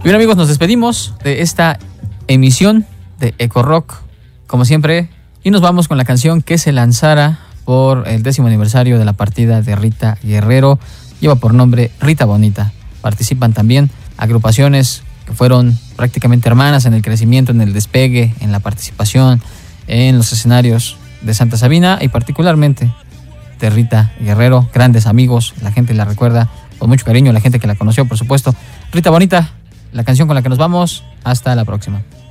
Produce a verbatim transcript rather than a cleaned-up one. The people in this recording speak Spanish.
bien, amigos, nos despedimos de esta emisión de Eco Rock, como siempre, y nos vamos con la canción que se lanzara por el décimo aniversario de la partida de Rita Guerrero. Lleva por nombre Rita Bonita. Participan también agrupaciones que fueron prácticamente hermanas en el crecimiento, en el despegue, en la participación en los escenarios de Santa Sabina y particularmente de Rita Guerrero. Grandes amigos, la gente la recuerda con mucho cariño, la gente que la conoció, por supuesto. Rita Bonita, la canción con la que nos vamos. Hasta la próxima.